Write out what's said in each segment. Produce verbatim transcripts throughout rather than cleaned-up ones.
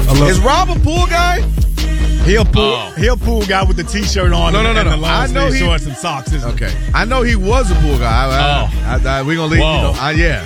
Is Rob a pool guy? He'll pool. Oh. He'll pool guy with the t-shirt on. No, no, no, and no. the long I know sleeve he- shorts and socks. Isn't Okay. I know he was a pool guy. I, Oh. I, I, I, we gonna leave. You Whoa. know, I, yeah.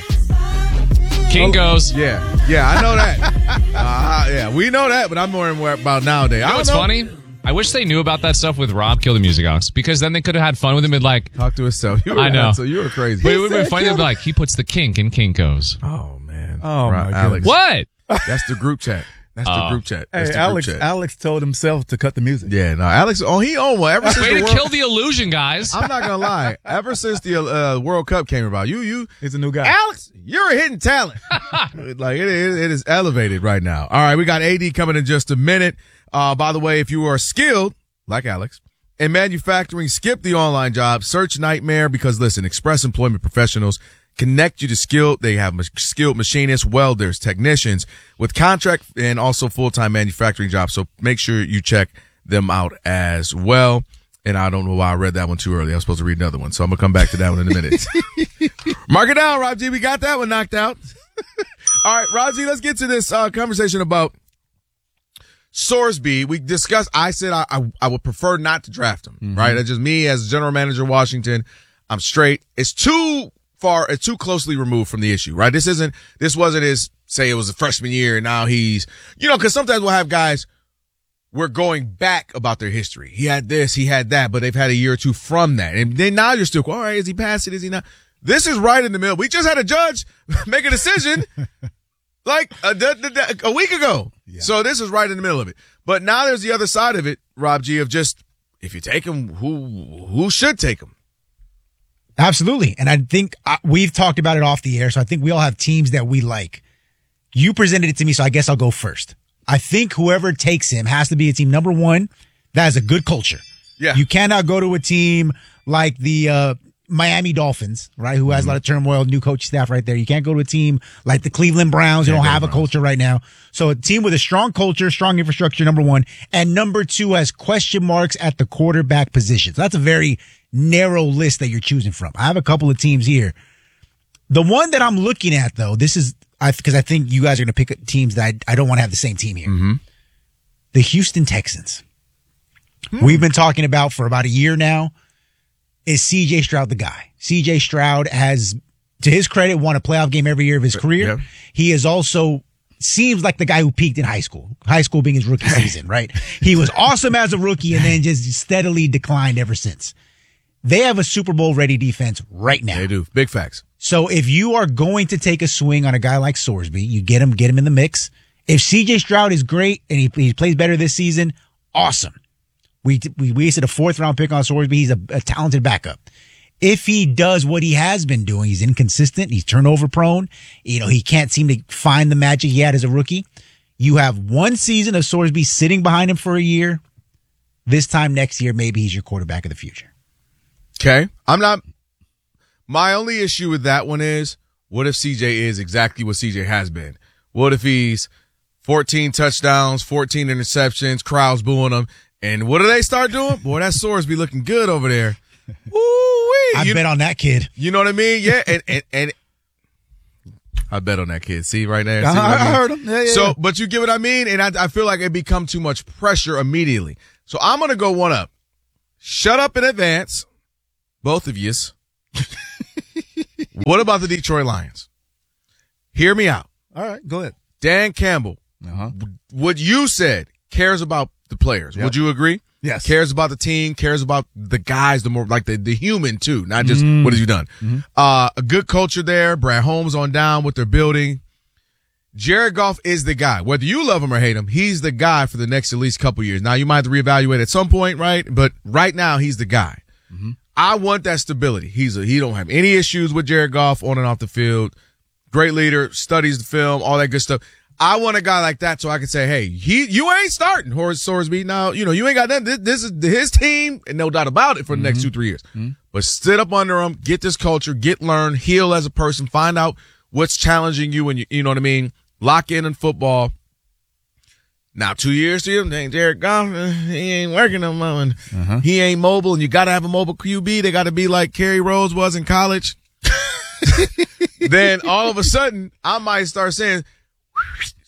King goes. Yeah. Yeah, I know that. uh, yeah, we know that, but I'm more and more about nowadays. You I know don't what's know. funny? I wish they knew about that stuff with Rob Kill the Music Ox, because then they could have had fun with him and like, Talk to himself. You were, I know. So you were crazy. but it would have been funny to be like, he puts the kink in Kinko's. Oh, man. Oh, Right, my Alex. What? That's the group chat. That's the Oh. group chat. That's Hey, the Alex. group chat. Alex told himself to cut the music. Yeah, no, Alex. Oh, he owned one ever since Way the to World. kill the illusion, guys. I'm not gonna lie. Ever since the uh, World Cup came about, you, you, He's a new guy. Alex, you're a hidden talent. like it is, it is elevated right now. All right, we got A D coming in just a minute. Uh, by the way, if you are skilled like Alex in manufacturing, skip the online job search nightmare because listen, Express Employment Professionals connect you to skilled. They have skilled machinists, welders, technicians with contract and also full-time manufacturing jobs. So make sure you check them out as well. And I don't know why I read that one too early. I was supposed to read another one. So I'm going to come back to that one in a minute. Mark it down, Rob G. We got that one knocked out. All right, Rob G, let's get to this uh, conversation about Sorsby. We discussed, I said I, I, I would prefer not to draft him, mm-hmm. right? That's just me as general manager of Washington. I'm straight. It's too far, it's too closely removed from the issue, right? This isn't, this wasn't his, say it was a freshman year and now he's, you know, cause sometimes we'll have guys, we're going back about their history. He had this, he had that, but they've had a year or two from that. And then now you're still, all right, is he past it? Is he not? This is right in the middle. We just had a judge make a decision like a, a week ago. Yeah. So this is right in the middle of it. But now there's the other side of it, Rob G, of just, if you take him, who, who should take him? Absolutely. And I think uh, we've talked about it off the air, so I think we all have teams that we like. You presented it to me, so I guess I'll go first. I think whoever takes him has to be a team, number one, that has a good culture. Yeah. You cannot go to a team like the uh, Miami Dolphins, right, who has mm-hmm. a lot of turmoil, new coach staff right there. You can't go to a team like the Cleveland Browns, who don't have a Browns. culture right now. So a team with a strong culture, strong infrastructure, number one. And number two has question marks at the quarterback position. So that's a very narrow list that you're choosing from. I have a couple of teams here. The one that I'm looking at, though, this is I because I think you guys are going to pick teams that I, I don't want to have the same team here. Mm-hmm. The Houston Texans. Hmm. We've been talking about for about a year now. Is C J Stroud the guy? C J Stroud has, to his credit, won a playoff game every year of his career. Yeah. He is also seems like the guy who peaked in high school. High school being his rookie season, right? He was awesome as a rookie and then just steadily declined ever since. They have a Super Bowl ready defense right now. They do. Big facts. So if you are going to take a swing on a guy like Sorsby, you get him, get him in the mix. If C J Stroud is great and he, he plays better this season, awesome. We we wasted a fourth round pick on Sorsby. He's a, a talented backup. If he does what he has been doing, he's inconsistent, he's turnover prone, you know, he can't seem to find the magic he had as a rookie. You have one season of Sorsby sitting behind him for a year. This time next year, maybe he's your quarterback of the future. Okay. I'm not, my only issue with that one is, what if C J is exactly what C J has been? What if he's fourteen touchdowns, fourteen interceptions, crowds booing him, and what do they start doing? Boy, that Sorsby looking good over there. Ooh-wee. I you, bet on that kid. You know what I mean? Yeah, and, and, and I bet on that kid. See right there? See I, what I, I mean? heard him. Yeah, yeah, so, yeah. but you get what I mean? And I, I feel like it become too much pressure immediately. So I'm going to go one up. Shut up in advance. Both of yous. What about the Detroit Lions? Hear me out. All right, go ahead. Dan Campbell, uh-huh. what you said, cares about the players. Yep. Would you agree? Yes. Cares about the team, cares about the guys, the more like the, the human too, not just mm. what have you done. Mm-hmm. Uh, a good culture there. Brad Holmes on down what they're building. Jared Goff is the guy. Whether you love him or hate him, he's the guy for the next at least couple years. Now you might have to reevaluate at some point, right? But right now he's the guy. Mm-hmm. I want that stability. He's a, he don't have any issues with Jared Goff on and off the field. Great leader, studies the film, all that good stuff. I want a guy like that so I can say, hey, he, you ain't starting Horace Sorsby. Now, you know, you ain't got nothing. This, this is his team, and no doubt about it for the mm-hmm. next two, three years. Mm-hmm. But sit up under him, get this culture, get learn, heal as a person, find out what's challenging you, and you, you know what I mean? Lock in in football. Now, two years to him, dang, Jared Goff, he ain't working no more, and uh-huh. he ain't mobile, and you got to have a mobile Q B. They got to be like Kerry Rose was in college. Then all of a sudden, I might start saying,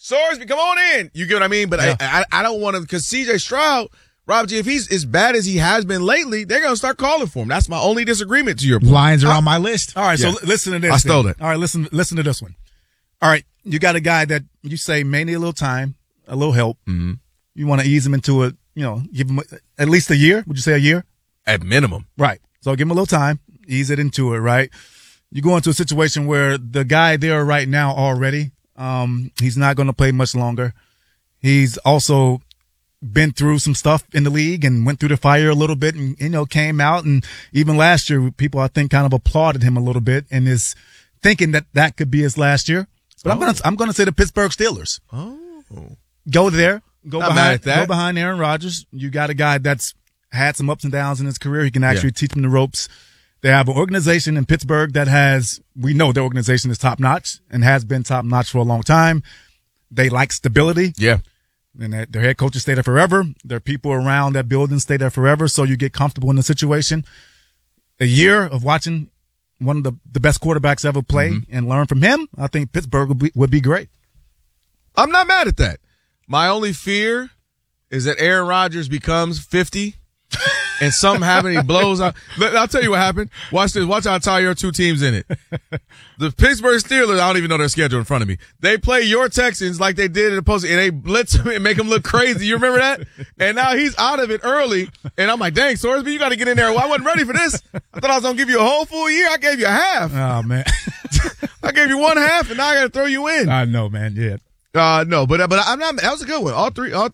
Sorsby, come on in. You get what I mean? But Yeah. I, I I don't want to, because C J Stroud, Rob G, if he's as bad as he has been lately, they're going to start calling for him. That's my only disagreement to your point. Lions are on my list. All right, Yeah. so l- listen to this. I stole then. it. All right, listen listen to this one. All right, you got a guy that you say may need a little time, a little help. Mm-hmm. You want to ease him into it, you know, give him at least a year. Would you say a year? At minimum. Right. So give him a little time, ease it into it, right? You go into a situation where the guy there right now already, um, he's not going to play much longer. He's also been through some stuff in the league and went through the fire a little bit and, you know, came out. And even last year, people, I think, kind of applauded him a little bit and is thinking that that could be his last year. But I'm going to, I'm going to say the Pittsburgh Steelers. Oh. Go there. Go Not mad behind, at that. go behind Aaron Rodgers. You got a guy that's had some ups and downs in his career. He can actually Yeah. teach him the ropes. They have an organization in Pittsburgh that has, we know their organization is top notch and has been top notch for a long time. They like stability. Yeah. And their their head coaches stay there forever. Their people around that building stay there forever. So you get comfortable in the situation. A year of watching one of the, the best quarterbacks ever play Mm-hmm. and learn from him, I think Pittsburgh would be, would be great. I'm not mad at that. My only fear is that Aaron Rodgers becomes fifty and something happened and he blows out. Let- I'll tell you what happened. Watch this. Watch how I tie your two teams in it. The Pittsburgh Steelers, I don't even know their schedule in front of me. They play your Texans like they did in the post, and they blitz him and make him look crazy. You remember that? And now he's out of it early. And I'm like, dang, Sorsby, you got to get in there. Well, I wasn't ready for this. I thought I was going to give you a whole full year. I gave you a half. Oh, man. I gave you one half, and now I got to throw you in. I know, man. Yeah. Uh, no, but but I'm not. That was a good one. All three. All,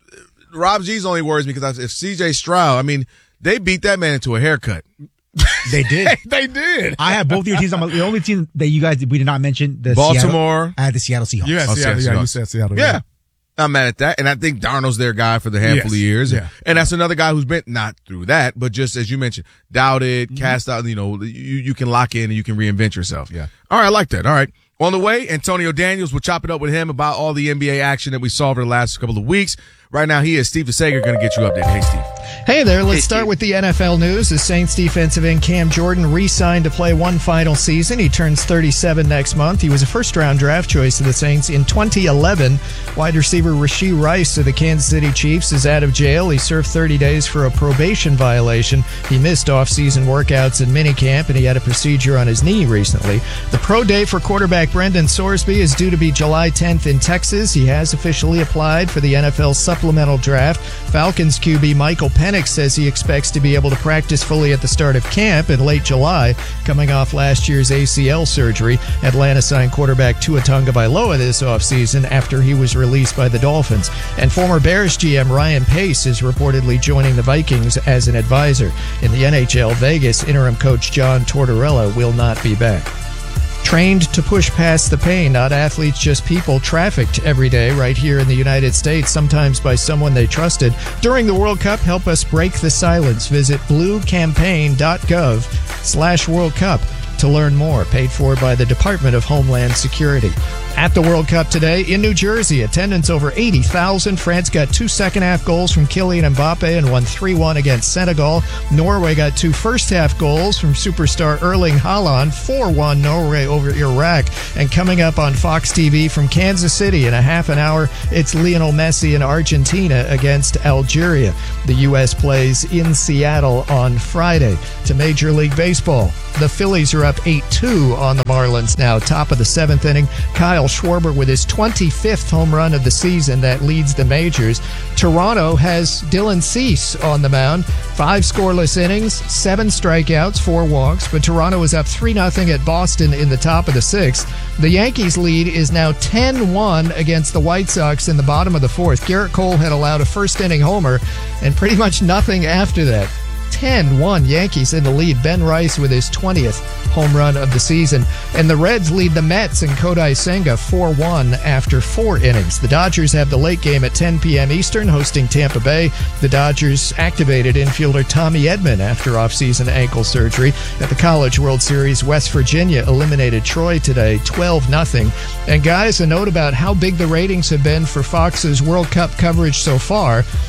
Rob G's only worries me because if C J Stroud, I mean, they beat that man into a haircut. They did. They did. I have both your teams. I'm the only team that you guys we did not mention. The Baltimore. Seattle, I had the Seattle Seahawks. You had Oh, Seattle. Seattle Yeah, you Seahawks. said Seattle. Yeah. Not mad at that. And I think Darnold's their guy for the handful Yes. of years. Yeah. And that's another guy who's been not through that, but just as you mentioned, doubted, cast out, you know, you, you can lock in and you can reinvent yourself. Yeah. All right. I like that. All right. On the way, Antonio Daniels, we'll chop it up with him about all the N B A action that we saw over the last couple of weeks. Right now, he is Steve DeSager going to get you updated. Hey, Steve. Hey there, let's start with the N F L news. The Saints defensive end Cam Jordan re-signed to play one final season. He turns thirty-seven next month. He was a first-round draft choice of the Saints in twenty eleven. Wide receiver Rashee Rice of the Kansas City Chiefs is out of jail. He served thirty days for a probation violation. He missed off-season workouts and minicamp, and he had a procedure on his knee recently. The pro day for quarterback Brendan Sorsby is due to be July tenth in Texas. He has officially applied for the N F L supplemental draft. Falcons Q B Michael Penix says he expects to be able to practice fully at the start of camp in late July, coming off last year's A C L surgery. Atlanta signed quarterback Tua Tagovailoa this offseason after he was released by the Dolphins. And former Bears G M Ryan Pace is reportedly joining the Vikings as an advisor. In the N H L, Vegas interim coach John Tortorella will not be back. Trained to push past the pain, not athletes, just people trafficked every day right here in the United States, sometimes by someone they trusted. During the World Cup, help us break the silence. Visit bluecampaign.gov slash World Cup to learn more. Paid for by the Department of Homeland Security. At the World Cup today in New Jersey, attendance over eighty thousand. France got two second-half goals from Kylian Mbappe and won three one against Senegal. Norway got two first-half goals from superstar Erling Haaland, four one Norway over Iraq. And coming up on Fox T V from Kansas City in a half an hour, it's Lionel Messi and Argentina against Algeria. The U S plays in Seattle on Friday. To Major League Baseball, the Phillies are up eight two on the Marlins now, top of the seventh inning. Kyle Schwarber with his twenty-fifth home run of the season that leads the majors. Toronto has Dylan Cease on the mound. Five scoreless innings, seven strikeouts, four walks, but Toronto is up three nothing at Boston in the top of the sixth. The Yankees lead is now ten one against the White Sox in the bottom of the fourth. Garrett Cole had allowed a first inning homer and pretty much nothing after that. ten one Yankees in the lead. Ben Rice with his twentieth home run of the season. And the Reds lead the Mets and Kodai Senga four one after four innings. The Dodgers have the late game at ten p.m. Eastern hosting Tampa Bay. The Dodgers activated infielder Tommy Edman after offseason ankle surgery. At the College World Series, West Virginia eliminated Troy today twelve nothing. And guys, a note about how big the ratings have been for Fox's World Cup coverage so far.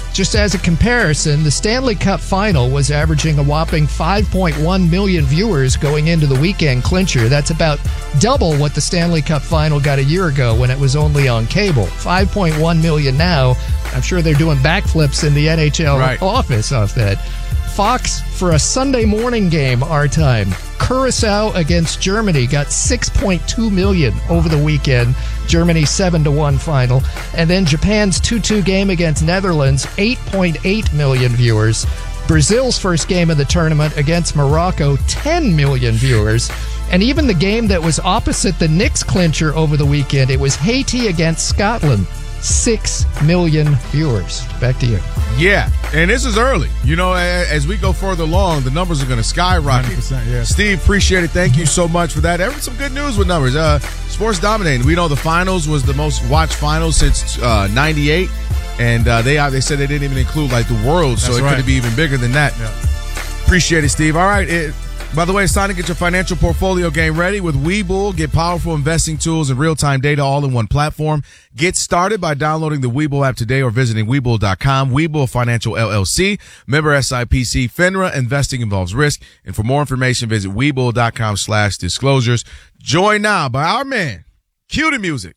Just as a comparison, the Stanley Cup Final was averaging a whopping five point one million viewers going into the weekend clincher. That's about double what the Stanley Cup Final got a year ago when it was only on cable. five point one million now. I'm sure they're doing backflips in the N H L right. office off that. Fox for a Sunday morning game, our time. Curacao against Germany got six point two million over the weekend. Germany seven to one final. And then Japan's two two game against Netherlands, eight point eight million viewers. Brazil's first game of the tournament against Morocco, ten million viewers. And even the game that was opposite the Knicks clincher over the weekend, it was Haiti against Scotland. Six million viewers. Back to you. Yeah, and this is early. You know, as we go further along, the numbers are going to skyrocket. one hundred percent, yeah. Steve, appreciate it. Thank you so much for that. There was some good news with numbers. Uh, sports dominating. We know the finals was the most watched finals since uh, ninety-eight, and uh, they they said they didn't even include like the world, so That's it right. could be even bigger than that. Yeah. Appreciate it, Steve. All right. It, By the way, it's time to get your financial portfolio game ready with Webull. Get powerful investing tools and real-time data all in one platform. Get started by downloading the Webull app today or visiting Webull dot com. Webull Financial L L C, member S I P C, FINRA. Investing involves risk. And for more information, visit Webull dot com slash disclosures. Joined now by our man, Cue the music.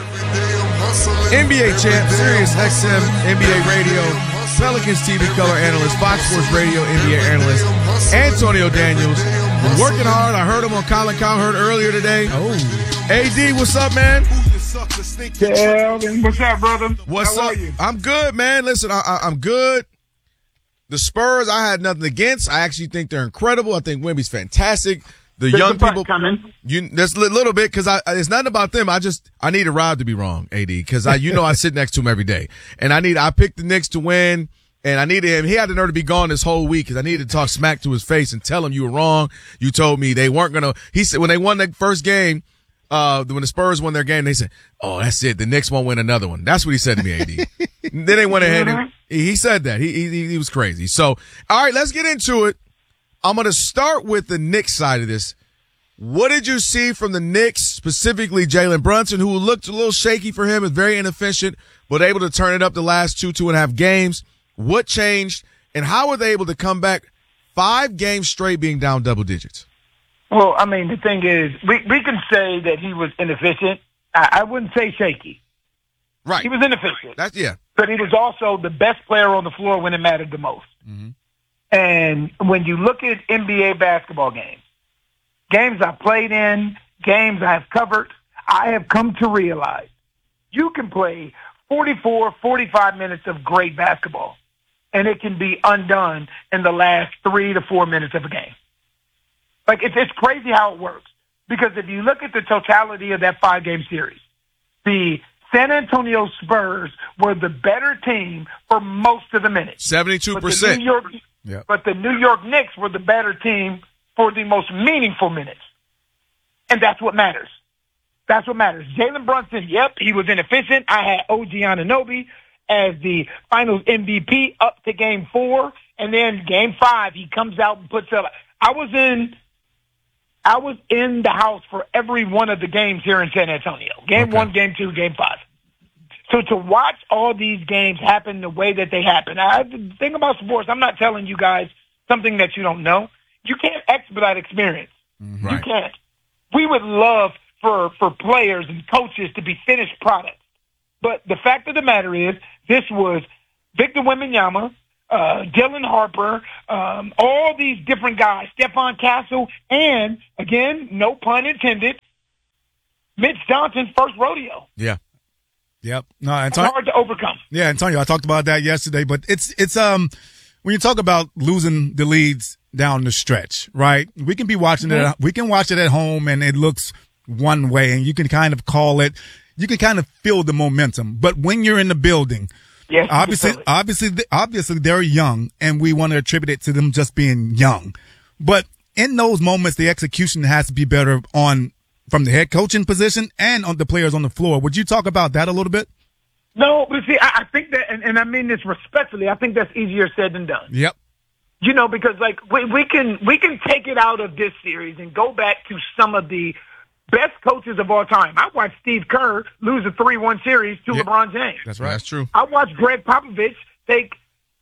N B A champ, Sirius X M, N B A radio, Pelicans T V color analyst, Fox Sports radio, N B A analyst, Antonio Daniels. Been working hard. I heard him on Colin Cowherd earlier today. Oh, A D, what's up, man? Calvin, what's up, brother? What's How up? are you? I'm good, man. Listen, I, I, I'm good. The Spurs, I had nothing against. I actually think they're incredible. I think Wemby's fantastic. The There's young a punt people coming. You that's a little bit because I it's nothing about them. I just I need Rob to be wrong, A D, because I you know I sit next to him every day, and I need I picked the Knicks to win, and I needed him. He had the nerve to be gone this whole week because I needed to talk smack to his face and tell him you were wrong. You told me they weren't gonna. He said when they won that first game, uh, when the Spurs won their game, they said, "Oh, that's it. The Knicks won't win another one." That's what he said to me, A D. Then they went ahead and he said that he he he was crazy. So all right, let's get into it. I'm gonna start with the Knicks side of this. What did you see from the Knicks, specifically Jalen Brunson, who looked a little shaky for him, is very inefficient, but able to turn it up the last two, two and a half games? What changed, and how were they able to come back five games straight being down double digits? Well, I mean, the thing is, we, we can say that he was inefficient. I, I wouldn't say shaky. Right. He was inefficient. That's yeah. But he was also the best player on the floor when it mattered the most. Mm-hmm. And when you look at N B A basketball games, games I've played in, games I've covered, I have come to realize you can play forty-four, forty-five minutes of great basketball, and it can be undone in the last three to four minutes of a game. Like, it's, it's crazy how it works. Because if you look at the totality of that five-game series, the San Antonio Spurs were the better team for most of the minutes. seventy-two But the percent. New York, Yep. but the New York Knicks were the better team for the most meaningful minutes. And that's what matters. That's what matters. Jalen Brunson, yep, he was inefficient. I had O G Anunoby as the finals M V P up to game four. And then game five, he comes out and puts up. I was in, I was in the house for every one of the games here in San Antonio. Game Okay. one, game two, game five. So to watch all these games happen the way that they happen, I, the thing about sports, I'm not telling you guys something that you don't know. You can't expedite experience. You Right. can't. We would love for, for players and coaches to be finished products. But the fact of the matter is, this was Victor Wembanyama, uh, Dylan Harper, um, all these different guys, Stephon Castle, and, again, no pun intended, Mitch Johnson's first rodeo. Yeah. Yep. No, It's Antonio. hard to overcome. Yeah, Antonio, I talked about that yesterday, but it's it's um when you talk about losing the leads down the stretch, right? We can be watching it. We can watch it at home, and it looks one way, and you can kind of call it. You can kind of feel the momentum, but when you're in the building, Yes, obviously, you feel it. obviously, obviously, they're young, and we want to attribute it to them just being young. But in those moments, the execution has to be better on from the head coaching position and on the players on the floor. Would you talk about that a little bit? No, but see, I, I think that, and, and I mean this respectfully, I think that's easier said than done. Yep. You know, because like we, we can we can take it out of this series and go back to some of the best coaches of all time. I watched Steve Kerr lose a three one series to Yep. LeBron James. That's right. That's true. I watched Greg Popovich take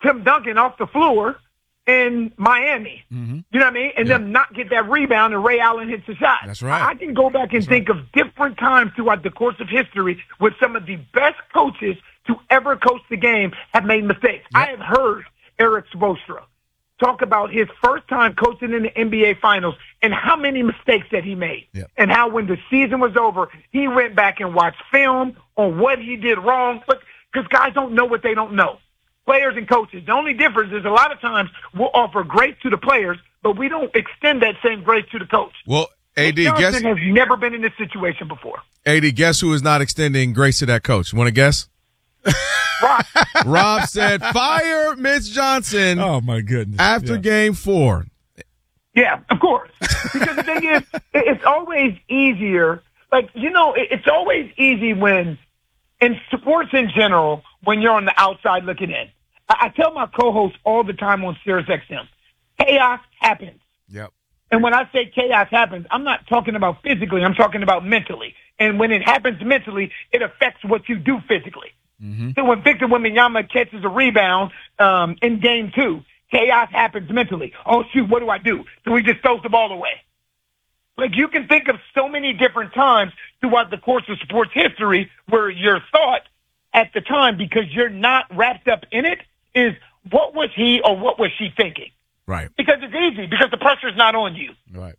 Tim Duncan off the floor in Miami. Mm-hmm. You know what I mean? And Yeah. them not get that rebound and Ray Allen hits the shot. That's right. I, I can go back and That's think of different times throughout the course of history with some of the best coaches to ever coach the game have made mistakes. I have heard Eric Spoelstra talk about his first time coaching in the N B A Finals and how many mistakes that he made. Yep. And how when the season was over, he went back and watched film on what he did wrong. But because guys don't know what they don't know. Players and coaches. The only difference is a lot of times we'll offer grace to the players, but we don't extend that same grace to the coach. Well, A D, Nick guess Johnson has never been in this situation before. A D, guess who is not extending grace to that coach? Want to guess? Rob, Rob said, fire Mitch Johnson Oh my goodness! after Yeah. game four. yeah, of course. Because the thing is, it- it's always easier. Like, you know, it- it's always easy when, in sports in general, when you're on the outside looking in. I, I tell my co-hosts all the time on Sirius X M, chaos happens. Yep. And when I say chaos happens, I'm not talking about physically. I'm talking about mentally. And when it happens mentally, it affects what you do physically. Mm-hmm. So when Victor Wembanyama catches a rebound um, in game two, chaos happens mentally. Oh, shoot, what do I do? So he just throws the ball away. Like, you can think of so many different times throughout the course of sports history where your thought at the time, because you're not wrapped up in it, is what was he or what was she thinking? Right. Because it's easy, because the pressure's not on you. Right.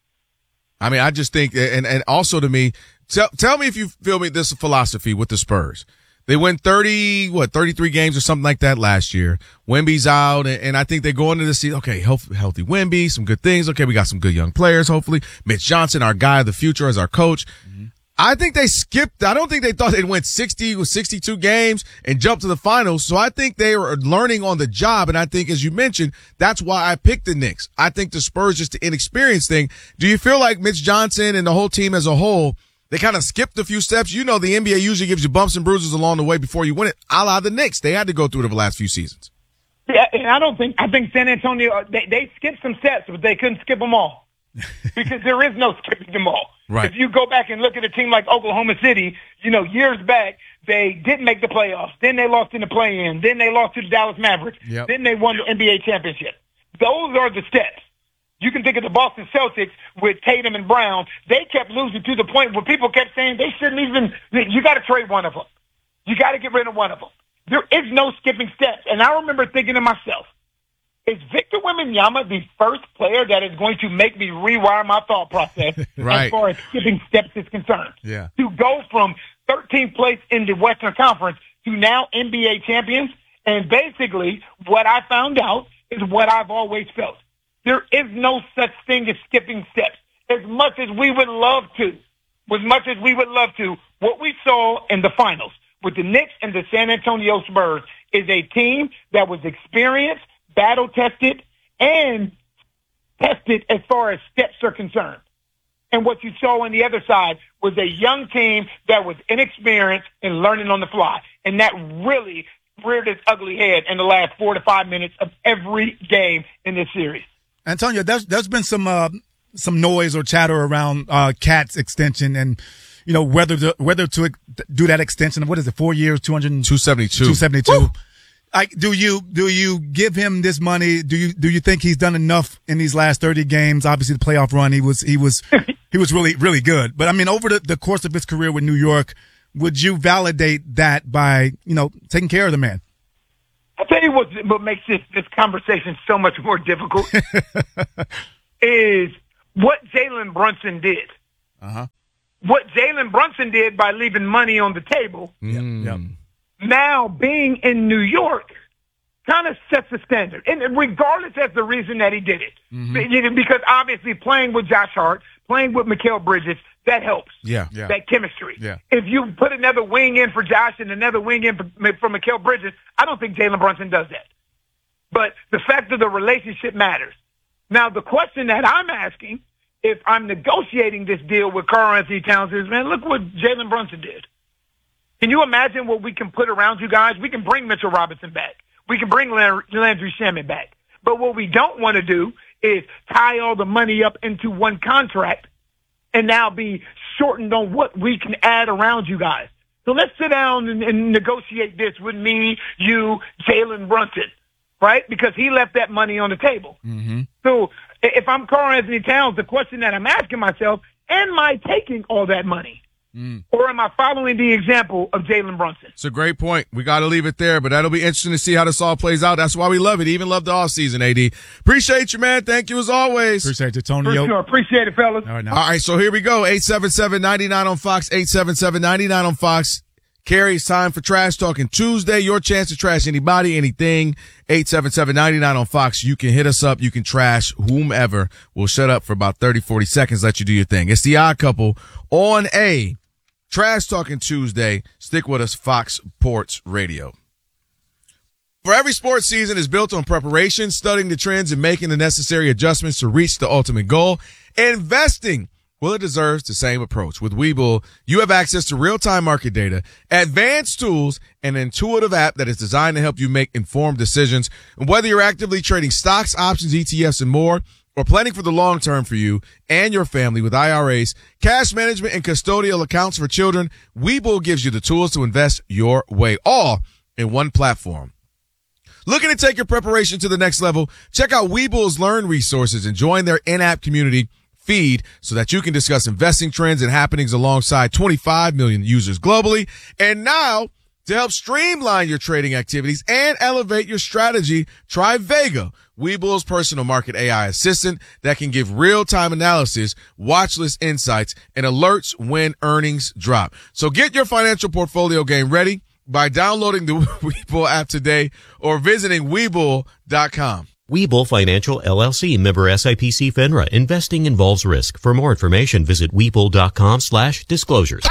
I mean, I just think, and, and also to me, tell, tell me if you feel me this philosophy with the Spurs. They win thirty, what, thirty-three games or something like that last year. Wemby's out, and, and I think they go into the season, okay, healthy, healthy Wemby, some good things. Okay, we got some good young players, hopefully. Mitch Johnson, our guy of the future as our coach. Mm-hmm. I think they skipped, I don't think they thought they'd win sixty or sixty-two games and jump to the finals. So I think they were learning on the job. And I think, as you mentioned, that's why I picked the Knicks. I think the Spurs just the inexperienced thing. Do you feel like Mitch Johnson and the whole team as a whole, they kind of skipped a few steps? You know, the N B A usually gives you bumps and bruises along the way before you win it, a la the Knicks. They had to go through it the last few seasons. Yeah, and I don't think, I think San Antonio, they, they skipped some steps, but they couldn't skip them all. Because there is no skipping them all. Right. If you go back and look at a team like Oklahoma City, you know, years back, they didn't make the playoffs. Then they lost in the play-in. Then they lost to the Dallas Mavericks. Yep. Then they won the N B A championship. Those are the steps. You can think of the Boston Celtics with Tatum and Brown. They kept losing to the point where people kept saying they shouldn't even, you got to trade one of them. You got to get rid of one of them. There is no skipping steps. And I remember thinking to myself, is Victor Wembanyama the first player that is going to make me rewire my thought process Right. as far as skipping steps is concerned? Yeah. To go from thirteenth place in the Western Conference to now N B A champions. And basically, what I found out is what I've always felt. There is no such thing as skipping steps. As much as we would love to, as much as we would love to, what we saw in the finals with the Knicks and the San Antonio Spurs is a team that was experienced, battle-tested, and tested as far as steps are concerned. And what you saw on the other side was a young team that was inexperienced and learning on the fly. And that really reared its ugly head in the last four to five minutes of every game in this series. Antonio, there's there's been some uh, some noise or chatter around uh, Cat's extension and you know whether to, whether to do that extension. What is it? Four years, two hundred two seventy-two. two seventy-two. Like, do you do you give him this money? Do you do you think he's done enough in these last thirty games? Obviously, the playoff run, he was he was he was really really good. But I mean, over the, the course of his career with New York, would you validate that by you know taking care of the man? I'll tell you what, what makes this, this conversation so much more difficult is what Jalen Brunson did. Uh-huh. What Jalen Brunson did by leaving money on the table, Mm. Yep. now being in New York, kind of sets a standard. And regardless of the reason that he did it. Mm-hmm. Because obviously playing with Josh Hart, playing with Mikal Bridges, that helps. Yeah. Yeah. That chemistry. Yeah. If you put another wing in for Josh and another wing in for, for Mikal Bridges, I don't think Jalen Brunson does that. But the fact of the relationship matters. Now, the question that I'm asking, if I'm negotiating this deal with Karl Anthony Towns, is, man, look what Jalen Brunson did. Can you imagine what we can put around you guys? We can bring Mitchell Robinson back. We can bring Landry Shamet back. But what we don't want to do is tie all the money up into one contract and now be shortened on what we can add around you guys. So let's sit down and, and negotiate this with me, you, Jalen Brunson. right? Because he left that money on the table. Mm-hmm. So if I'm Karl Anthony Towns, the question that I'm asking myself, am I taking all that money? Mm. Or am I following the example of Jalen Brunson? It's a great point. We got to leave it there, but that'll be interesting to see how this all plays out. That's why we love it. Even love the offseason, A D. Appreciate you, man. Thank you as always. Appreciate you, Tony. For sure. Appreciate it, fellas. All right, now. All right, so here we go. eight seven seven, nine nine on Fox, eight seven seven, nine nine on Fox. Carrie, it's time for Trash Talking Tuesday. Your chance to trash anybody, anything. eight seven seven, nine nine on Fox. You can hit us up. You can trash whomever. We'll shut up for about thirty, forty seconds, let you do your thing. It's the Odd Couple on a Trash Talking Tuesday. Stick with us, Fox Sports Radio. For every sports season is built on preparation, studying the trends, and making the necessary adjustments to reach the ultimate goal. Investing, well, it deserves the same approach. With Webull, you have access to real-time market data, advanced tools, and an intuitive app that is designed to help you make informed decisions. And whether you're actively trading stocks, options, E T Fs, and more, or planning for the long term for you and your family with I R As, cash management, and custodial accounts for children, Webull gives you the tools to invest your way, all in one platform. Looking to take your preparation to the next level? Check out Webull's Learn resources and join their in-app community feed so that you can discuss investing trends and happenings alongside twenty-five million users globally. And now, to help streamline your trading activities and elevate your strategy, try Vega, Webull's personal market A I assistant that can give real-time analysis, watch list insights, and alerts when earnings drop. So get your financial portfolio game ready by downloading the Webull app today or visiting Webull dot com. Webull Financial, L L C, member S I P C FINRA. Investing involves risk. For more information, visit Webull dot com slash disclosures.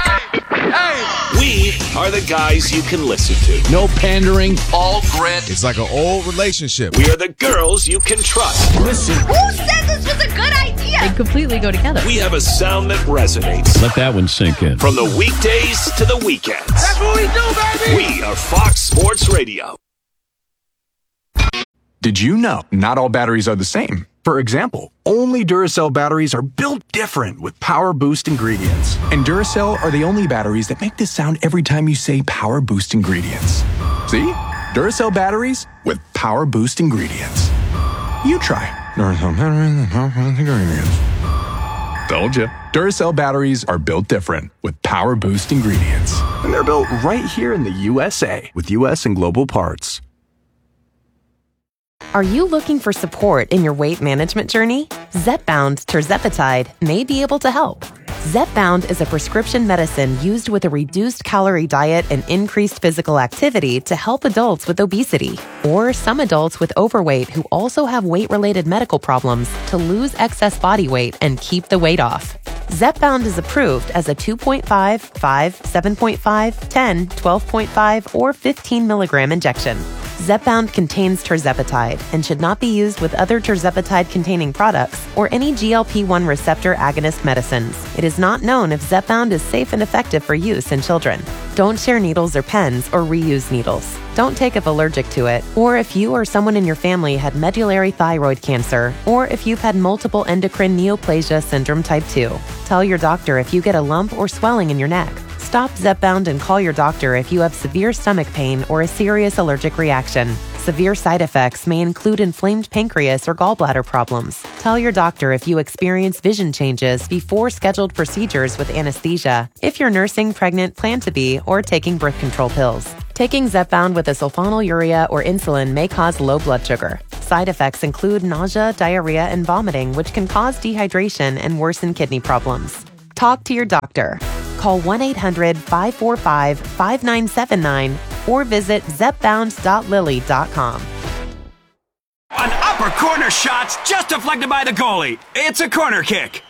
We are the guys you can listen to. No pandering, all grit. It's like an old relationship. We are the girls you can trust. Listen. Who said this was a good idea? They completely go together. We have a sound that resonates. Let that one sink in. From the weekdays to the weekends. That's what we do, baby! We are Fox Sports Radio. Did you know not all batteries are the same? For example, only Duracell batteries are built different with Power Boost ingredients. And Duracell are the only batteries that make this sound every time you say Power Boost ingredients. See? Duracell batteries with Power Boost ingredients. You try. Duracell batteries with Power Boost ingredients. Told you. Duracell batteries are built different with Power Boost ingredients. And they're built right here in the U S A with U S and global parts. Are you looking for support in your weight management journey? Zepbound tirzepatide may be able to help. Zepbound is a prescription medicine used with a reduced calorie diet and increased physical activity to help adults with obesity or some adults with overweight who also have weight-related medical problems to lose excess body weight and keep the weight off. Zepbound is approved as a two point five, five, seven point five, ten, twelve point five, or fifteen milligram injection. Zepbound contains tirzepatide and should not be used with other tirzepatide-containing products or any G L P one receptor agonist medicines. It is not known if Zepbound is safe and effective for use in children. Don't share needles or pens or reuse needles. Don't take if allergic to it, or if you or someone in your family had medullary thyroid cancer, or if you've had multiple endocrine neoplasia syndrome type two. Tell your doctor if you get a lump or swelling in your neck. Stop Zepbound and call your doctor if you have severe stomach pain or a serious allergic reaction. Severe side effects may include inflamed pancreas or gallbladder problems. Tell your doctor if you experience vision changes before scheduled procedures with anesthesia, if you're nursing, pregnant, plan to be, or taking birth control pills. Taking Zepbound with a sulfonylurea or insulin may cause low blood sugar. Side effects include nausea, diarrhea, and vomiting, which can cause dehydration and worsen kidney problems. Talk to your doctor. Call one eight hundred, five four five, five nine seven nine or visit zepbound dot lilly dot com. An upper corner shot's just deflected by the goalie. It's a corner kick.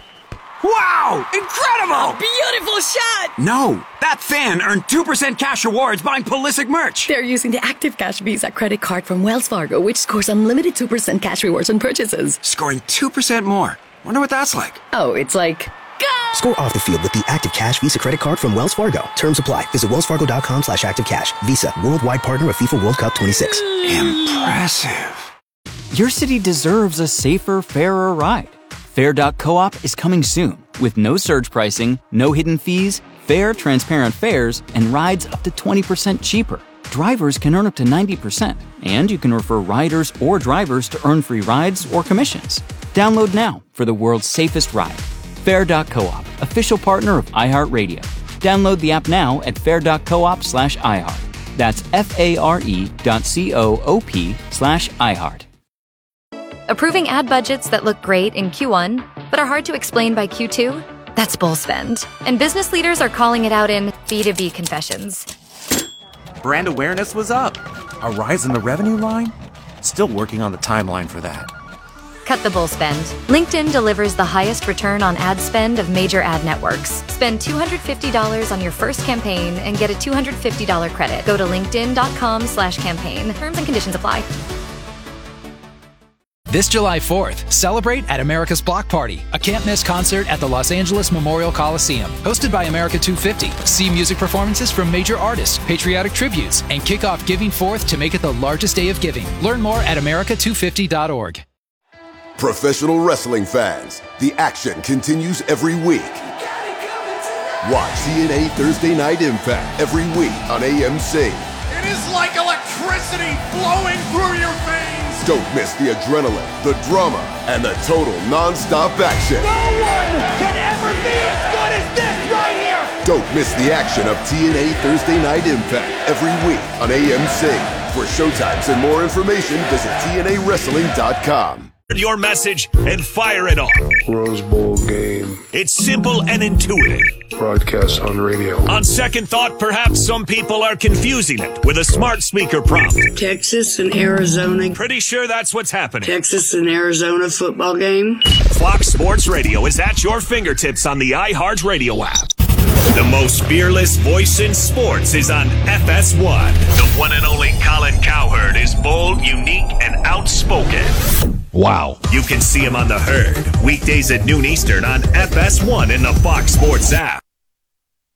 Wow! Incredible! A beautiful shot! No, that fan earned two percent cash rewards buying Pulisic merch. They're using the Active Cash Visa credit card from Wells Fargo, which scores unlimited two percent cash rewards on purchases. Scoring two percent more. Wonder what that's like. Oh, it's like... Go! Score off the field with the Active Cash Visa credit card from Wells Fargo. Terms apply. Visit wellsfargo.com slash active cash. Visa, worldwide partner of FIFA World Cup twenty-six. Impressive. Your city deserves a safer, fairer ride. Fair dot coop is coming soon with no surge pricing, no hidden fees, fair, transparent fares, and rides up to twenty percent cheaper. drivers can earn up to ninety percent, and you can refer riders or drivers to earn free rides or commissions. Download now for the world's safest ride. Fair dot coop, official partner of iHeartRadio. Download the app now at fair dot coop slash iHeart. That's F-A-R-E dot C-O-O-P slash iHeart. Approving ad budgets that look great in Q one, but are hard to explain by Q two? That's bull spend. And business leaders are calling it out in B two B confessions. Brand awareness was up. A rise in the revenue line? Still working on the timeline for that. Cut the bull spend. LinkedIn delivers the highest return on ad spend of major ad networks. Spend two hundred fifty dollars on your first campaign and get a two hundred fifty dollars credit. Go to linkedin.com slash campaign. Terms and conditions apply. This July fourth, celebrate at America's Block Party, a can't-miss concert at the Los Angeles Memorial Coliseum. Hosted by America two fifty. See music performances from major artists, patriotic tributes, and kick off Giving Fourth to make it the largest day of giving. Learn more at america two fifty dot org. Professional wrestling fans, the action continues every week. Watch T N A Thursday Night Impact every week on A M C. It is like electricity flowing through your veins. Don't miss the adrenaline, the drama, and the total non-stop action. No one can ever be as good as this right here. Don't miss the action of T N A Thursday Night Impact every week on A M C. For showtimes and more information, visit T N A wrestling dot com. Your message and fire it off. Rose Bowl game. It's simple and intuitive. Broadcast on radio. On second thought, perhaps some people are confusing it with a smart speaker prompt. Texas and Arizona. Pretty sure that's what's happening. Texas and Arizona football game. Fox Sports Radio is at your fingertips on the iHeartRadio app. The most fearless voice in sports is on F S one. The one and only Colin Cowherd is bold, unique, and outspoken. Wow. You can see him on The Herd, weekdays at noon Eastern on F S one in the Fox Sports app.